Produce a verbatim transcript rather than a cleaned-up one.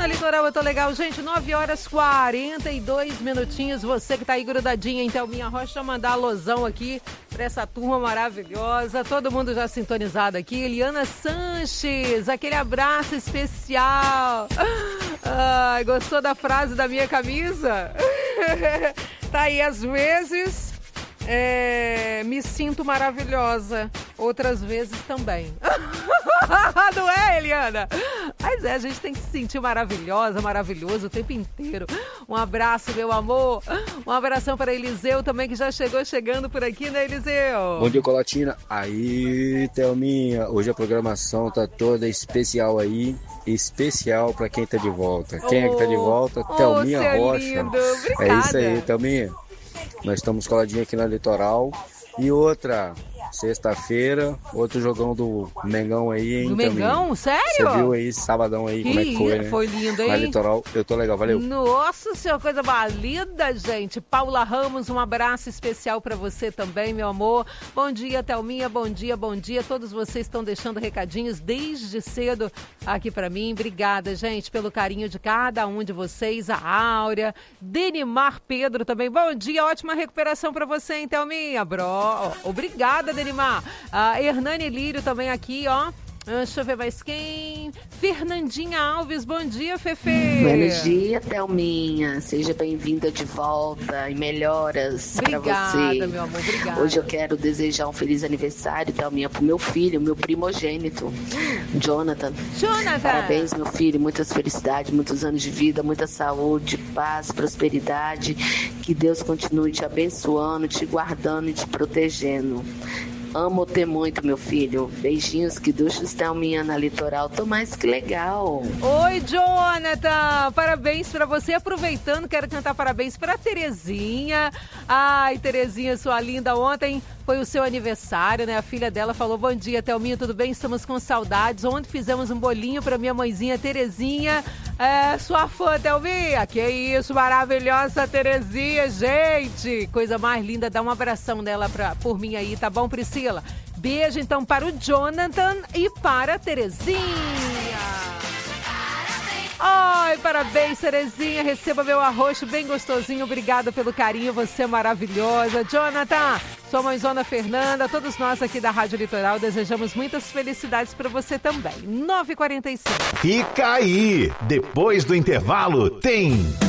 Litoral, eu tô legal. Gente, nove horas e quarenta e dois minutinhos. Você que tá aí grudadinha em Thelminha Rocha, mandar alusão aqui pra essa turma maravilhosa. Todo mundo já sintonizado aqui. Eliana Sanches, aquele abraço especial. Ai, gostou da frase da minha camisa? Tá aí, às vezes é, me sinto maravilhosa, outras vezes também. Não é, Eliana? Mas é, a gente tem que se sentir maravilhosa, maravilhoso o tempo inteiro. Um abraço, meu amor. Um abração para Eliseu também, que já chegou chegando por aqui, né, Eliseu? Bom dia, Colatina. Aí, Thelminha, hoje a programação tá toda especial aí. Especial para quem tá de volta. Quem oh, é que tá de volta? Oh, Thelminha Rocha. Lindo. Obrigada. É isso aí, Thelminha. Nós estamos coladinhos aqui na Litoral. E outra, sexta-feira, outro jogão do Mengão aí, hein? Do Mengão? Sério? Você viu aí, sabadão aí, que como é que foi, né? Foi lindo, hein? Na Litoral, eu tô legal, valeu. Nossa senhora, coisa mais linda, gente. Paula Ramos, um abraço especial pra você também, meu amor. Bom dia, Thelminha, bom dia, bom dia. Todos vocês estão deixando recadinhos desde cedo aqui pra mim. Obrigada, gente, pelo carinho de cada um de vocês. A Áurea, Denimar Pedro também. Bom dia, ótima recuperação pra você, hein, Thelminha? Bro. Obrigada, Denimar. A Hernani Lírio também aqui, ó. Deixa eu ver mais quem. Fernandinha Alves, bom dia, Fefe. Bom dia, Thelminha. Seja bem-vinda de volta e melhoras para você. Obrigada, meu amor, obrigada. Hoje eu quero desejar um feliz aniversário, Thelminha, pro meu filho, meu primogênito, Jonathan. Jonathan. Parabéns, meu filho. Muitas felicidades, muitos anos de vida, muita saúde, paz, prosperidade. Que Deus continue te abençoando, te guardando e te protegendo. Amo-te muito, meu filho. Beijinhos, que duchos, Thelminha na Litoral. Tô mais que legal. Oi, Jonathan. Parabéns pra você. Aproveitando, quero cantar parabéns pra Terezinha. Ai, Terezinha, sua linda. Ontem foi o seu aniversário, né? A filha dela falou, bom dia, Thelminha, tudo bem? Estamos com saudades. Ontem fizemos um bolinho pra minha mãezinha, Terezinha. É, sua fã, Thelminha. Que isso, maravilhosa Terezinha, gente. Coisa mais linda. Dá um abração dela pra, por mim aí, tá bom, Priscila? Beijo, então, para o Jonathan e para a Terezinha. Ai, parabéns, Terezinha. Receba meu arroz bem gostosinho. Obrigada pelo carinho. Você é maravilhosa. Jonathan, sua mãezona Fernanda, todos nós aqui da Rádio Litoral desejamos muitas felicidades para você também. nove e quarenta e cinco. Fica aí. Depois do intervalo, tem